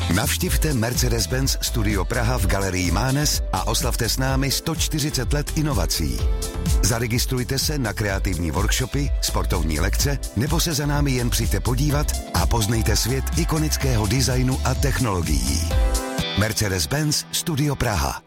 Navštivte Mercedes-Benz Studio Praha v Galerii Mánes a oslavte s námi 140 let inovací. Zaregistrujte se na kreativní workshopy, sportovní lekce nebo se za námi jen přijďte podívat a poznejte svět ikonického designu a technologií. Mercedes-Benz Studio Praha.